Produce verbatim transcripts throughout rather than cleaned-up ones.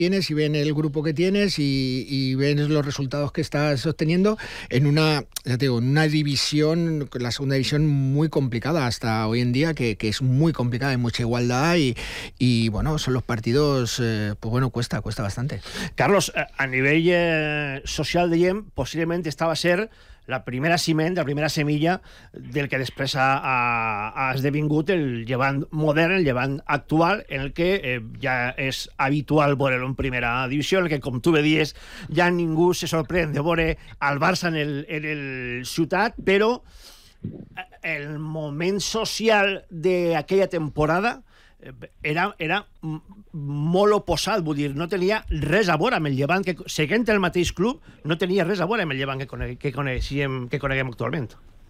tienes y ven el grupo que tienes y, y ven los resultados que estás obteniendo en una, ya te digo, en una división, la segunda división muy complicada hasta hoy en día, que, que es muy complicada, hay mucha igualdad y, y bueno, son los partidos, eh, pues bueno, cuesta, cuesta bastante. Carlos, a nivell eh, social, diem, possiblement estava a ser la primera ciment, la primera semilla del que després ha, ha, ha esdevingut el llevant modern, el llevant actual, en el que eh, ja és habitual veure-lo en primera divisió, en el que, com tu bé dies, ja ningú se sorprèn de veure al Barça en el, en el Ciutat, però el moment social d'aquella temporada era, era molt oposat, vull dir, no tenia res a veure amb el Llevant, que seguint el mateix club, no tenia res a veure amb el Llevant que, cone que, coneixíem, que coneguem actualment.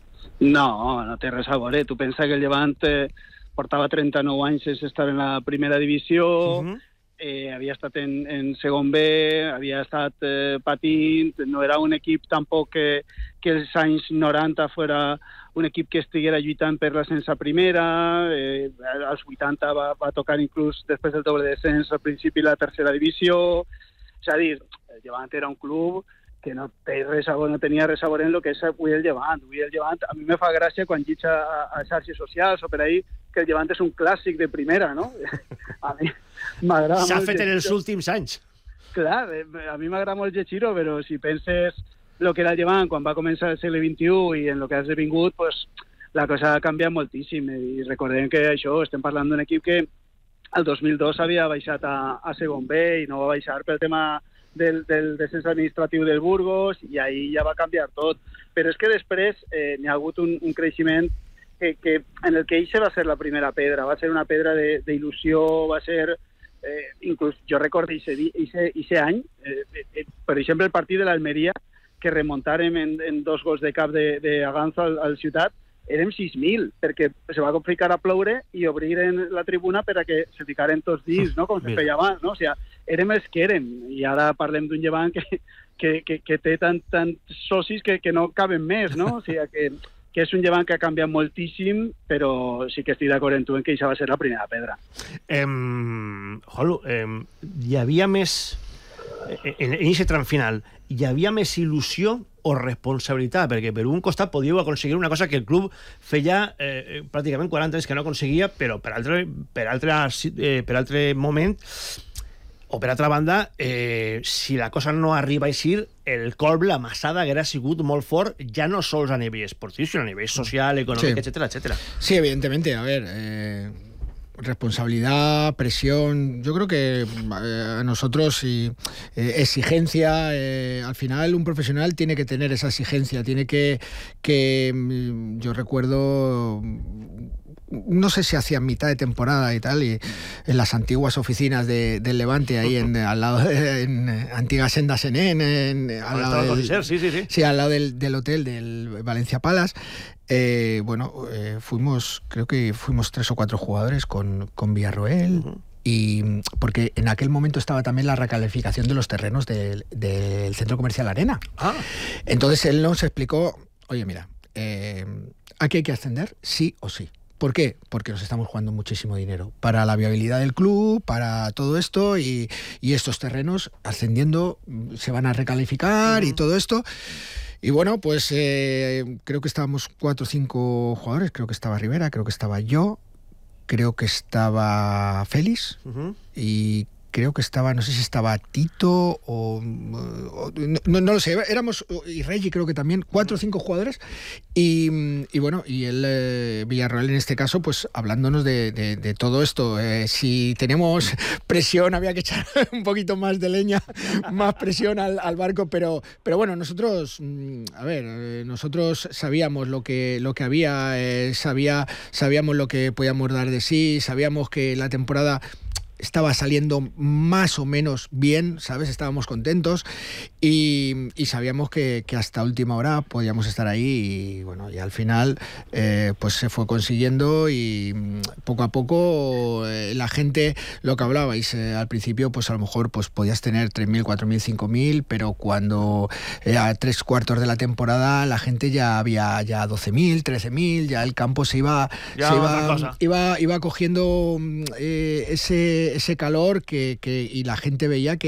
No, no té res a veure. Tu pensa que el Llevant eh, portava trenta-nou anys sense estar en la primera divisió, uh-huh. eh, havia estat en, en segon B, havia estat eh, patint, no era un equip tampoc que, que els anys noranta fuera un equip que estiguera lluitant per l'ascens a primera, eh, als vuitanta va, va tocar inclús després del doble descens al principi la tercera divisió. És a dir, el Llevant era un club que no, té res a, no tenia res a veure en el que és avui el Llevant. Avui el Llevant, a mi me fa gràcia quan llitja a, a xarxes socials o per ahí que el Llevant és un clàssic de primera, no? A mi m'agrada molt. S'ha fet en els últims anys. Clar, a mi m'agrada molt llegir-ho, però si penses el que era el Llevant quan va començar el segle vint-i-u i en el que ha esdevingut, pues, la cosa ha canviat moltíssim. I recordem que això, estem parlant d'un equip que el dos mil dos havia baixat a, a segon B i no va baixar pel tema del, del descens administratiu del Burgos i ahí ja va canviar tot. Però és que després eh, n'hi ha hagut un, un creixement que, que, en el que eixa va ser la primera pedra, va ser una pedra d'il·lusió, va ser... Eh, inclús jo recordo aquest any, eh, eh, per exemple, el partit de l'Almeria, que remuntarem en, en dos gols de cap de, de Aganzo al, al Ciutat, érem sis mil, perquè se va ficar a ploure i obriren la tribuna per a que se ficaren tots dins, no? Com se feia abans, no? O sigui, érem els que érem, i ara parlem d'un Llevant que, que, que, que té tant, tants socis que, que no caben més, no? O sigui, que, que és un Llevant que ha canviat moltíssim, però sí que estic d'acord en tu en que això va ser la primera pedra. Eh, Jolo, eh, hi havia més... En aquest tram final, hi havia més il·lusió o responsabilitat? Perquè per un costat podíeu aconseguir una cosa que el club feia eh, pràcticament quaranta anys que no aconseguia, però per altre, per altre, eh, per altre moment, o per altra banda, eh, si la cosa no arriba a eixir, el colp, la massada, haguera sigut molt fort, ja no sols a nivell esportiu, sinó a nivell social, econòmic, sí. etcétera, etcétera. Sí, evidentemente, a ver... Eh... responsabilidad, presión, yo creo que eh, a nosotros y eh, exigencia, eh, al final un profesional tiene que tener esa exigencia, tiene que, que yo recuerdo, no sé si hacía mitad de temporada y tal, y en las antiguas oficinas de, del Levante, ahí en, al lado de en Antigua Senda Senén, en, al lado del, sí, sí, sí. Sí, al lado del, del hotel del Valencia Palace. Eh, bueno, eh, fuimos, creo que fuimos tres o cuatro jugadores con, con Villarroel, uh-huh. y porque en aquel momento estaba también la recalificación de los terrenos del, del Centro Comercial Arena. Ah. Entonces él nos explicó, oye, mira, eh, aquí hay que ascender sí o sí. ¿Por qué? Porque nos estamos jugando muchísimo dinero para la viabilidad del club, para todo esto, y, y estos terrenos ascendiendo se van a recalificar, uh-huh. y todo esto. Y bueno, pues eh, creo que estábamos cuatro o cinco jugadores, creo que estaba Rivera, creo que estaba yo, creo que estaba Félix, uh-huh. y creo que estaba, no sé si estaba Tito o... o no, no lo sé, éramos, y Reggie creo que también, cuatro o cinco jugadores, y, y bueno, y el eh, Villarroel en este caso, pues hablándonos de, de, de todo esto, eh, si tenemos presión había que echar un poquito más de leña, más presión al, al barco, pero, pero bueno, nosotros, a ver, eh, nosotros sabíamos lo que, lo que había, eh, sabía, sabíamos lo que podíamos dar de sí, sabíamos que la temporada estaba saliendo más o menos bien, ¿sabes? Estábamos contentos y, y sabíamos que, que hasta última hora podíamos estar ahí y bueno, y al final eh, pues se fue consiguiendo y poco a poco eh, la gente, lo que hablabais eh, al principio, pues a lo mejor pues podías tener tres mil, cuatro mil, cinco mil, pero cuando eh, a tres cuartos de la temporada la gente ya había ya doce mil, trece mil, ya el campo se iba, ya se iba, iba, iba cogiendo eh, ese ese calor que, que y la gente veía que